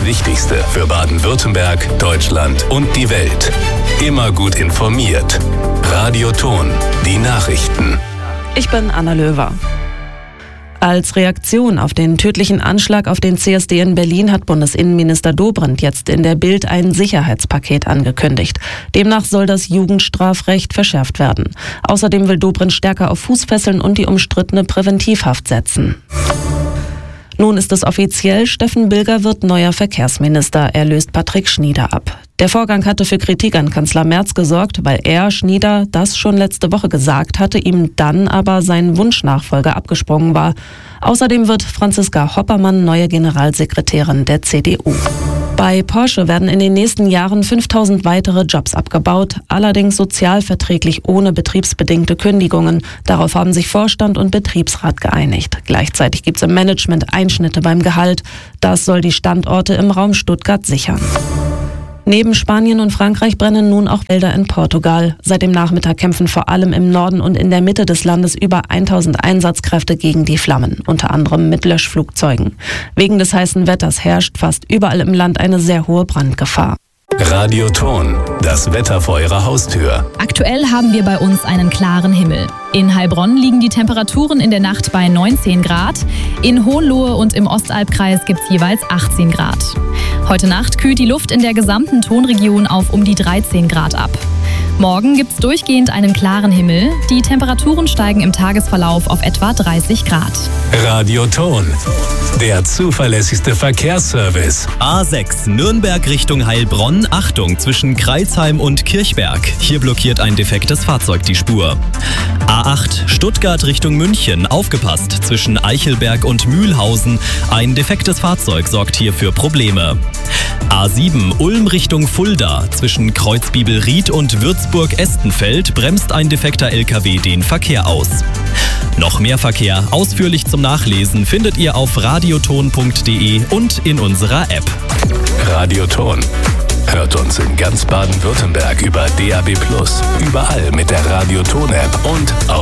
Wichtigste für Baden-Württemberg, Deutschland und die Welt. Immer gut informiert. Radio Ton, die Nachrichten. Ich bin Anna Löwer. Als Reaktion auf den tödlichen Anschlag auf den CSD in Berlin hat Bundesinnenminister Dobrindt jetzt in der Bild ein Sicherheitspaket angekündigt. Demnach soll das Jugendstrafrecht verschärft werden. Außerdem will Dobrindt stärker auf Fußfesseln und die umstrittene Präventivhaft setzen. Nun ist es offiziell, Steffen Bilger wird neuer Verkehrsminister. Er löst Patrick Schnieder ab. Der Vorgang hatte für Kritik an Kanzler Merz gesorgt, weil er, Schnieder, das schon letzte Woche gesagt hatte, ihm dann aber sein Wunschnachfolger abgesprungen war. Außerdem wird Franziska Hoppermann neue Generalsekretärin der CDU. Bei Porsche werden in den nächsten Jahren 5000 weitere Jobs abgebaut, allerdings sozialverträglich ohne betriebsbedingte Kündigungen. Darauf haben sich Vorstand und Betriebsrat geeinigt. Gleichzeitig gibt es im Management Einschnitte beim Gehalt. Das soll die Standorte im Raum Stuttgart sichern. Neben Spanien und Frankreich brennen nun auch Wälder in Portugal. Seit dem Nachmittag kämpfen vor allem im Norden und in der Mitte des Landes über 1000 Einsatzkräfte gegen die Flammen, unter anderem mit Löschflugzeugen. Wegen des heißen Wetters herrscht fast überall im Land eine sehr hohe Brandgefahr. Radio Ton, das Wetter vor Ihrer Haustür. Aktuell haben wir bei uns einen klaren Himmel. In Heilbronn liegen die Temperaturen in der Nacht bei 19 Grad. In Hohenlohe und im Ostalbkreis gibt es jeweils 18 Grad. Heute Nacht kühlt die Luft in der gesamten Tonregion auf um die 13 Grad ab. Morgen gibt es durchgehend einen klaren Himmel. Die Temperaturen steigen im Tagesverlauf auf etwa 30 Grad. Radio Ton, der zuverlässigste Verkehrsservice. A6 Nürnberg Richtung Heilbronn. Achtung, zwischen Kreilsheim und Kirchberg. Hier blockiert ein defektes Fahrzeug die Spur. A8 Stuttgart Richtung München. Aufgepasst, zwischen Eichelberg und Mühlhausen. Ein defektes Fahrzeug sorgt hier für Probleme. A7 Ulm Richtung Fulda. Zwischen Kreuzbibelried und Würzburg-Estenfeld bremst ein defekter LKW den Verkehr aus. Noch mehr Verkehr ausführlich zum Nachlesen findet ihr auf radioton.de und in unserer App. Radio Ton. Hört uns in ganz Baden-Württemberg über DAB+, überall mit der Radio Ton App und auf